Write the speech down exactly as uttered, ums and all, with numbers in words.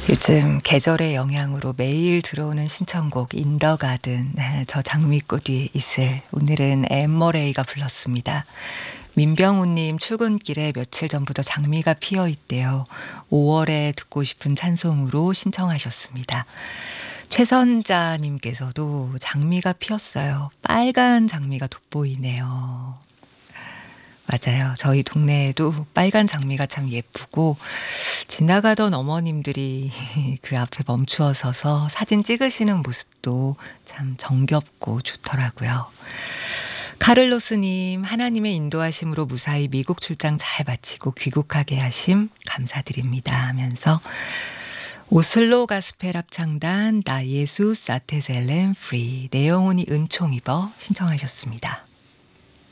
요즘 계절의 영향으로 매일 들어오는 신청곡 인더 가든, 저 장미꽃 위에 있을, 오늘은 엠머레이가 불렀습니다. 민병우님 출근길에 며칠 전부터 장미가 피어 있대요. 오월에 듣고 싶은 찬송으로 신청하셨습니다. 최선자님께서도 장미가 피었어요. 빨간 장미가 돋보이네요. 맞아요. 저희 동네에도 빨간 장미가 참 예쁘고 지나가던 어머님들이 그 앞에 멈추어 서서 사진 찍으시는 모습도 참 정겹고 좋더라고요. 카를로스님, 하나님의 인도하심으로 무사히 미국 출장 잘 마치고 귀국하게 하심 감사드립니다 하면서 오슬로 가스펠 합창단 나 예수 사테셀렘 프리 내 영혼이 은총 입어 신청하셨습니다.